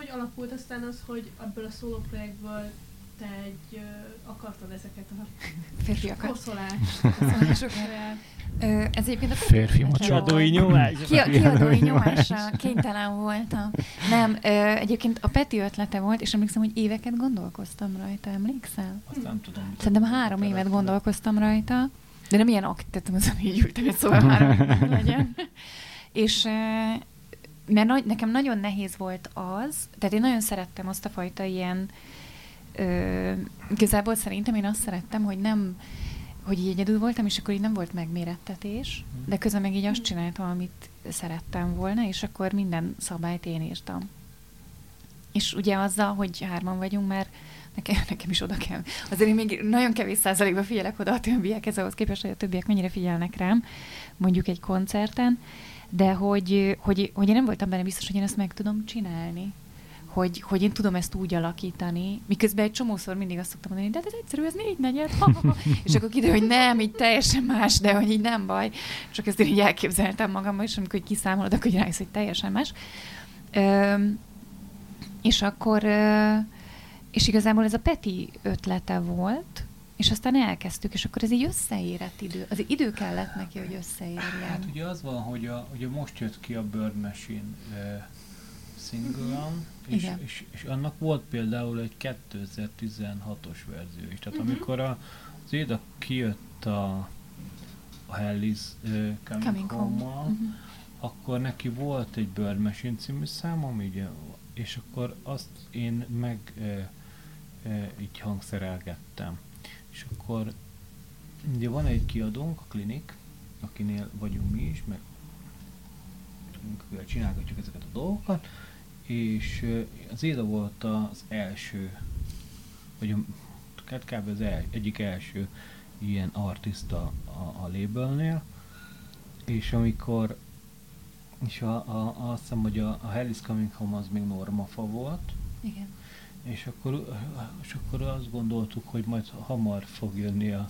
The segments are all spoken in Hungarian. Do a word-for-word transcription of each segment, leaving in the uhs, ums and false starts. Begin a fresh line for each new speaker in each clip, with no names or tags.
hogy alakult aztán az, hogy ebből a szóló projektből te egy, uh, akartad ezeket a
férfiakat.
Koszolásokat.
Ez egyébként a
férfi
kiadói nyomás.
Ki, kiadói nyomásra kénytelen voltam. Nem, ö, egyébként a Peti ötlete volt, és emlékszem, hogy éveket gondolkoztam rajta, emlékszel?
Azt nem tudom.
Szerintem három évet gondolkoztam rajta, de nem ilyen aktettem, azon így ültem, hogy szóval három évet legyen. És mert na, nekem nagyon nehéz volt az, tehát én nagyon szerettem azt a fajta ilyen, ö, igazából szerintem én azt szerettem, hogy nem, hogy így egyedül voltam, és akkor így nem volt megmérettetés, de közben meg így azt csináltam, amit szerettem volna, és akkor minden szabályt én írtam. És ugye azzal, hogy hárman vagyunk, mert nekem, nekem is oda kell. Azért én még nagyon kevés százalékban figyelek oda a többiekhez, ahhoz képest, hogy a többiek mennyire figyelnek rám, mondjuk egy koncerten, de hogy, hogy, hogy én nem voltam benne biztos, hogy én ezt meg tudom csinálni. Hogy, hogy én tudom ezt úgy alakítani, miközben egy csomószor mindig azt szoktam mondani, de ez egyszerű, ez négy negyed, ha, ha, ha. És akkor kiderül, hogy nem, így teljesen más, de hogy így nem baj. Csak ezt én így elképzeltem magamban, és amikor kiszámolod, akkor így rájössz, hogy teljesen más. Ö, és akkor, ö, és igazából ez a Peti ötlete volt, és aztán elkezdtük, és akkor ez így összeérett idő. Az idő kellett neki, hogy összeérjen.
Hát ugye az van, hogy a, ugye most jött ki a Bird Machine uh, single-on, és, és, és annak volt például egy kétezer-tizenhatos verzió is. Tehát uh-huh. amikor a, az Éda kijött a, a Hell is uh, Coming, Coming Home-mal, home. uh-huh. akkor neki volt egy Bird Machine című szám, ami ugye, és akkor azt én meg uh, uh, így hangszerelgettem. És akkor ugye van egy kiadónk, a Klinik, akinél vagyunk mi is, meg csinálgatjuk ezeket a dolgokat, és az Éda volt az első, vagy a, kb. az el, egyik első ilyen artista a, a labelnél, és amikor, és a, a, azt hiszem, hogy a, a Hell is Coming Home az még Normafa volt.
Igen.
És akkor, és akkor azt gondoltuk, hogy majd hamar fog jönni a,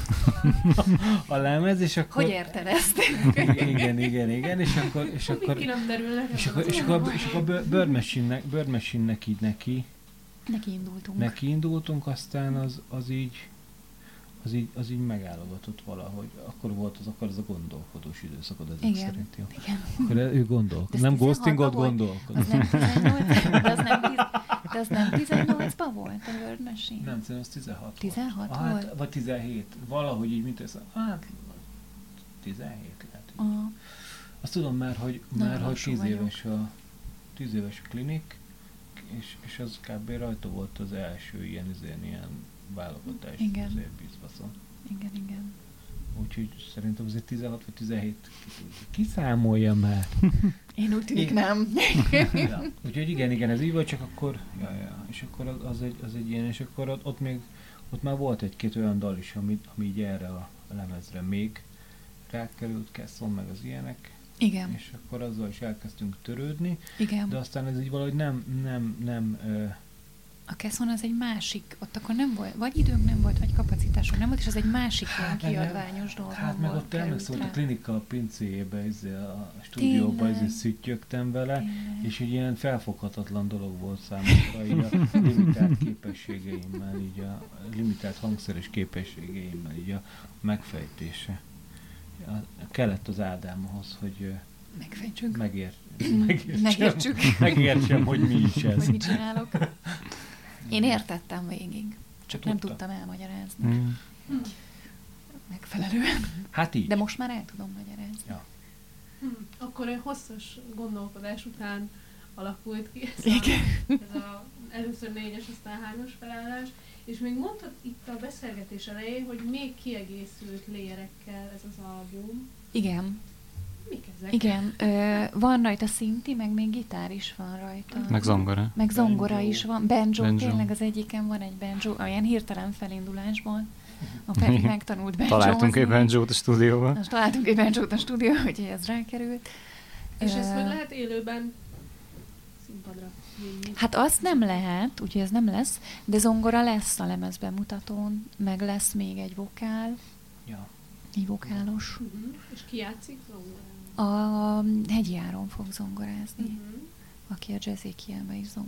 a lemez, és akkor...
Hogy érted ezt?
Igen, igen, igen, és akkor... És akkor, és akkor, és akkor, és akkor Bird Machine-nek, Bird Machine-nek így neki...
Neki indultunk.
Neki indultunk, aztán az, az így... Az így, az így megállagatott valahogy. Akkor volt az, akkor az a gondolkodós időszakod ezek
igen,
szerint. Jó.
Igen.
Akkor ő gondolkod. Nem ghostingot gondolkodott.
Az nem tizennyolc, de az nem, de az nem tizennyolcban volt a Bird Machine?
Nem, szerintem az tizenhat
tizenhat
volt.
volt?
Hát, vagy tizenhét. Valahogy így, mint ez. Hát, tizenhét lehet.
Uh-huh.
Azt tudom már, hogy, már, hogy tíz éves a, tíz éves a Klinik, és, és az kb. Rajta volt az első ilyen, ilyen, ilyen válogatás.
Igen.
Azért bízbaszon.
Igen, igen.
Úgyhogy szerintem azért tizenhat vagy tizenhét kiszámolja már.
Én úgy tűnik, nem.
Ja. Úgyhogy igen, igen, ez így volt, csak akkor, ja, ja. És akkor az, az, egy, az egy ilyen, és akkor ott, ott még, ott már volt egy-két olyan dal is, ami, ami így erre a lemezre még rákerült, Kesson, meg az ilyenek.
Igen.
És akkor azzal is elkezdtünk törődni.
Igen.
De aztán ez így valahogy nem, nem, nem... Ö...
A Kesson az egy másik, ott akkor nem volt, vagy időnk nem volt, vagy kapacitásunk nem volt, és az egy másik
hát,
ilyen kiadványos dolog.
Hát meg ott emlékszem, hogy a Klinika a pincéjébe, a stúdióba szüttyögtem vele, tényleg. És egy ilyen felfoghatatlan dolog volt számomra, így a limitált képességeimmel, így a limitált hangszeres képességeimmel, így a megfejtése. A, kellett az Ádám ahhoz, hogy
megfejtsük.
Megér, megértsem,
megértsük.
megértsem, hogy mi is ez.
Hogy mit csinálok. Én értettem végig, csak nem tudtam elmagyarázni. Mm. Megfelelően.
Hát így.
De most már el tudom magyarázni.
Ja.
Hm, akkor egy hosszas gondolkodás után alakult ki ez
a,
ez a először négyes, aztán hármas felállás, és még mondtad itt a beszélgetés elején, hogy még kiegészült lérekkel ez az album.
Igen.
Mik ezek?
Igen, ö, van rajta szinti, meg még gitár is van rajta.
Meg zongora.
Meg zongora
banjo.
is van. Banjo,
banjo,
tényleg az egyiken van egy banjo, olyan hirtelen felindulásból. A Peti megtanult banjozni.
Találtunk egy banjót a stúdióban.
Most találtunk egy banjót a stúdióban, úgyhogy ez rákerült.
És ezt hogy lehet élőben színpadra vinni?
Hát azt nem lehet, úgyhogy ez nem lesz, de zongora lesz a lemezbemutatón, meg lesz még egy vokál.
Ja.
Egy vokálos.
Uh-huh. És ki játszik zongorán?
A Hegyi Áron fog zongorázni,
Uh-huh.
aki a Jazzékielben is zongorán.